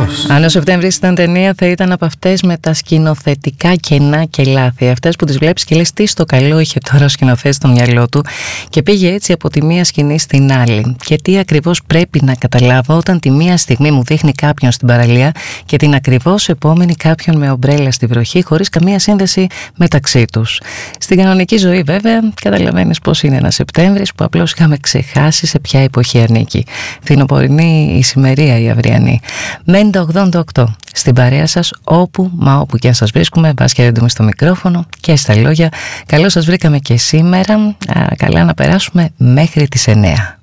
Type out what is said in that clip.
Ακριβώς. Αν ο Σεπτέμβρης ήταν ταινία, θα ήταν από αυτές με τα σκηνοθετικά κενά και λάθη. Αυτές που τις βλέπεις και λες τι στο καλό είχε τώρα ο σκηνοθέτης στο μυαλό του και πήγε έτσι από τη μία σκηνή στην άλλη. Και τι ακριβώς πρέπει να καταλάβω όταν τη μία στιγμή μου δείχνει κάποιον στην παραλία και την ακριβώς επόμενη κάποιον με ομπρέλα στη βροχή, χωρίς καμία σύνδεση μεταξύ τους. Στην κανονική ζωή, βέβαια, καταλαβαίνεις πώς είναι ένα Σεπτέμβρης που απλώς είχαμε ξεχάσει σε ποια εποχή ανήκει. Φθινοπορεινή ησημερία η αυριανή. Μέντα 88 στην παρέα σας, όπου και αν σας βρίσκουμε. Βάσκια Ρέντουμη στο μικρόφωνο και στα λόγια. Καλώς σας βρήκαμε και σήμερα. Καλά να περάσουμε μέχρι τις 9.